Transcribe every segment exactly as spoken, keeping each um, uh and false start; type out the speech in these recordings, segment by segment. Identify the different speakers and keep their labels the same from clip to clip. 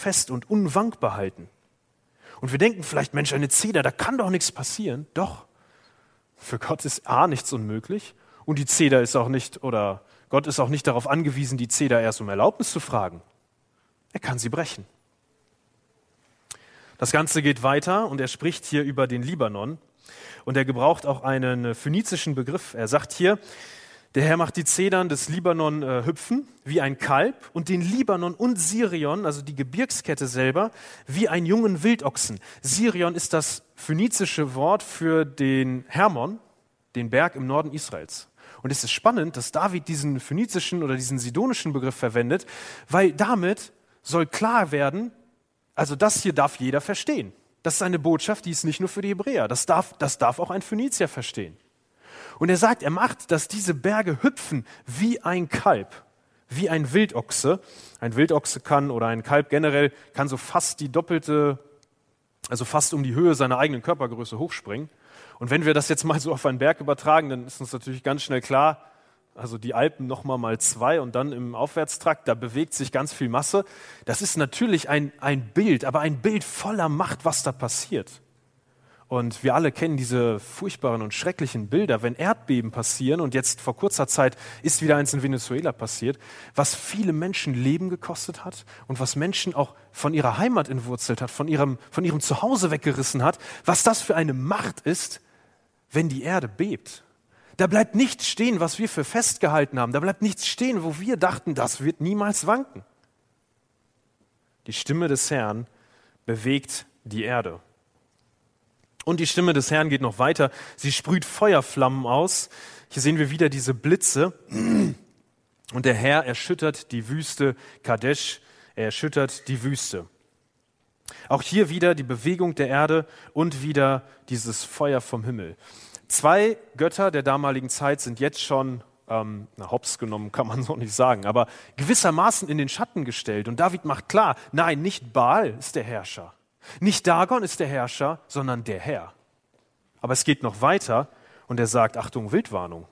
Speaker 1: fest und unwankbar halten. Und wir denken vielleicht, Mensch, eine Zeder, da kann doch nichts passieren. Doch, für Gott ist A, nichts unmöglich und die Zeder ist auch nicht, oder Gott ist auch nicht darauf angewiesen, die Zeder erst um Erlaubnis zu fragen. Er kann sie brechen. Das Ganze geht weiter und er spricht hier über den Libanon und er gebraucht auch einen phönizischen Begriff. Er sagt hier, der Herr macht die Zedern des Libanon äh, hüpfen wie ein Kalb und den Libanon und Sirion, also die Gebirgskette selber, wie einen jungen Wildochsen. Sirion ist das phönizische Wort für den Hermon, den Berg im Norden Israels. Und es ist spannend, dass David diesen phönizischen oder diesen sidonischen Begriff verwendet, weil damit soll klar werden, also das hier darf jeder verstehen. Das ist eine Botschaft, die ist nicht nur für die Hebräer, das darf, das darf auch ein Phönizier verstehen. Und er sagt, er macht, dass diese Berge hüpfen wie ein Kalb, wie ein Wildochse. Ein Wildochse kann, oder ein Kalb generell, kann so fast die doppelte, also fast um die Höhe seiner eigenen Körpergröße hochspringen. Und wenn wir das jetzt mal so auf einen Berg übertragen, dann ist uns natürlich ganz schnell klar, also die Alpen nochmal mal zwei und dann im Aufwärtstrakt, da bewegt sich ganz viel Masse. Das ist natürlich ein, ein Bild, aber ein Bild voller Macht, was da passiert. Und wir alle kennen diese furchtbaren und schrecklichen Bilder, wenn Erdbeben passieren, und jetzt vor kurzer Zeit ist wieder eins in Venezuela passiert, was viele Menschen Leben gekostet hat und was Menschen auch von ihrer Heimat entwurzelt hat, von ihrem, von ihrem Zuhause weggerissen hat, was das für eine Macht ist, wenn die Erde bebt. Da bleibt nichts stehen, was wir für festgehalten haben. Da bleibt nichts stehen, wo wir dachten, das wird niemals wanken. Die Stimme des Herrn bewegt die Erde. Und die Stimme des Herrn geht noch weiter. Sie sprüht Feuerflammen aus. Hier sehen wir wieder diese Blitze. Und der Herr erschüttert die Wüste Kadesh. Er erschüttert die Wüste. Auch hier wieder die Bewegung der Erde und wieder dieses Feuer vom Himmel. Zwei Götter der damaligen Zeit sind jetzt schon, ähm, na, hops genommen kann man so nicht sagen, aber gewissermaßen in den Schatten gestellt. Und David macht klar, nein, nicht Baal ist der Herrscher. Nicht Dagon ist der Herrscher, sondern der Herr. Aber es geht noch weiter und er sagt, Achtung, Wildwarnung.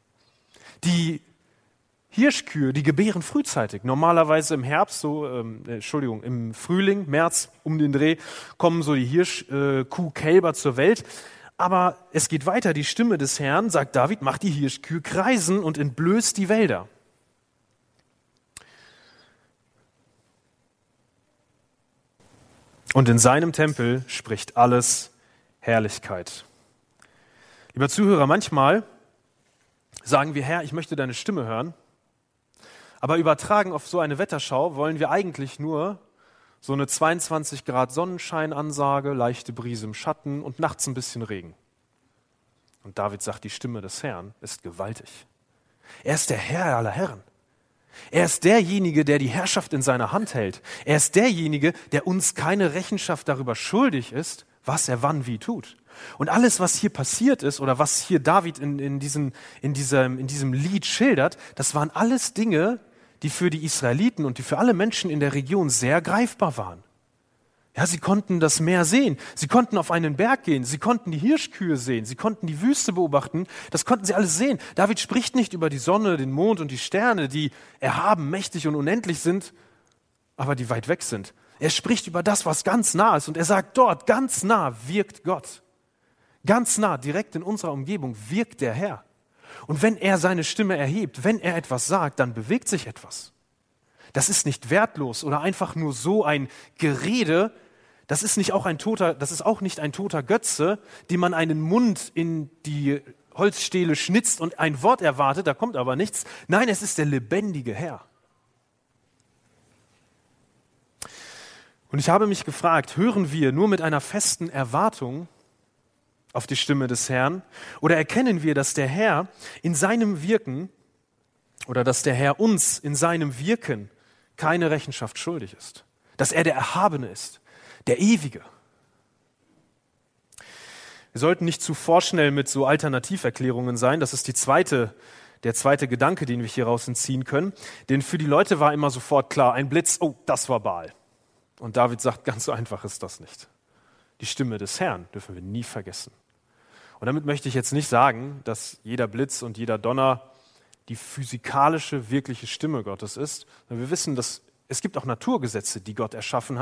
Speaker 1: Die Hirschkühe, die gebären frühzeitig. Normalerweise im Herbst, so, ähm, Entschuldigung, im Frühling, März um den Dreh, kommen so die Hirschkuhkälber äh, zur Welt. Aber es geht weiter, die Stimme des Herrn, sagt David, macht die Hirschkühe kreisen und entblößt die Wälder. Und in seinem Tempel spricht alles Herrlichkeit. Lieber Zuhörer, manchmal sagen wir, Herr, ich möchte deine Stimme hören, aber übertragen auf so eine Wetterschau wollen wir eigentlich nur so eine zweiundzwanzig Grad Sonnenscheinansage, leichte Brise im Schatten und nachts ein bisschen Regen. Und David sagt, die Stimme des Herrn ist gewaltig. Er ist der Herr aller Herren. Er ist derjenige, der die Herrschaft in seiner Hand hält. Er ist derjenige, der uns keine Rechenschaft darüber schuldig ist, was er wann wie tut. Und alles, was hier passiert ist oder was hier David in, in, diesen, in, diesem, in diesem Lied schildert, das waren alles Dinge, die für die Israeliten und die für alle Menschen in der Region sehr greifbar waren. Ja, sie konnten das Meer sehen, sie konnten auf einen Berg gehen, sie konnten die Hirschkühe sehen, sie konnten die Wüste beobachten, das konnten sie alles sehen. David spricht nicht über die Sonne, den Mond und die Sterne, die erhaben, mächtig und unendlich sind, aber die weit weg sind. Er spricht über das, was ganz nah ist und er sagt dort, ganz nah wirkt Gott. Ganz nah, direkt in unserer Umgebung wirkt der Herr. Und wenn er seine Stimme erhebt, wenn er etwas sagt, dann bewegt sich etwas. Das ist nicht wertlos oder einfach nur so ein Gerede. Das ist nicht auch ein toter, das ist auch nicht ein toter Götze, dem man einen Mund in die Holzstähle schnitzt und ein Wort erwartet, da kommt aber nichts. Nein, es ist der lebendige Herr. Und ich habe mich gefragt, hören wir nur mit einer festen Erwartung auf die Stimme des Herrn oder erkennen wir, dass der Herr in seinem Wirken oder dass der Herr uns in seinem Wirken keine Rechenschaft schuldig ist, dass er der Erhabene ist, der Ewige. Wir sollten nicht zu vorschnell mit so Alternativerklärungen sein. Das ist die zweite, der zweite Gedanke, den wir hier raus entziehen können. Denn für die Leute war immer sofort klar, ein Blitz, oh, das war Baal. Und David sagt, ganz so einfach ist das nicht. Die Stimme des Herrn dürfen wir nie vergessen. Und damit möchte ich jetzt nicht sagen, dass jeder Blitz und jeder Donner die physikalische, wirkliche Stimme Gottes ist. Wir wissen, dass es gibt auch Naturgesetze, die Gott erschaffen hat.